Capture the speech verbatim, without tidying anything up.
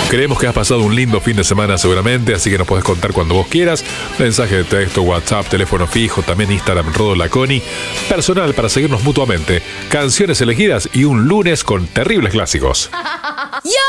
Creemos que has pasado un lindo fin de semana seguramente, así que nos podés contar cuando vos quieras. Mensaje de texto, WhatsApp, teléfono fijo, también Instagram Rodolaconi. Personal para seguirnos mutuamente. Canciones elegidas y un lunes con terribles clásicos.